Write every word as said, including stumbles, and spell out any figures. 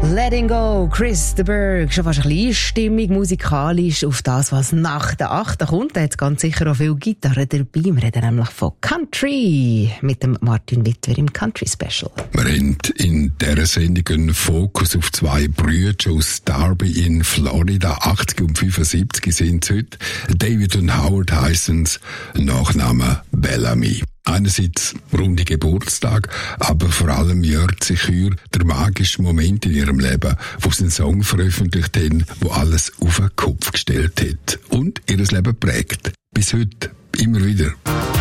Letting Go, Chris de Burgh. Schon fast ein bisschen Stimmung musikalisch auf das, was nach der achten kommt. Da hat es ganz sicher auch viel Gitarre dabei. Wir reden nämlich von Country mit dem Martin Wittwer im Country Special. Wir haben in dieser Sendung einen Fokus auf zwei Brüder aus Darby in Florida. achtzig und fünfundsiebzig sind sie heute. David und Howard heissen sie, Nachname Bellamy. Einerseits runde Geburtstag, aber vor allem jährt sich hier der magische Moment in ihrem Leben, wo sie einen Song veröffentlicht haben, wo alles auf den Kopf gestellt hat und ihr Leben prägt. Bis heute immer wieder.